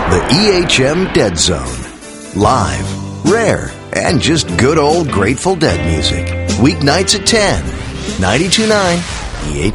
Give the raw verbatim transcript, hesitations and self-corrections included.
The E H M Dead Zone. Live, rare, and just good old Grateful Dead music. Weeknights at ten. ninety-two point nine E H M.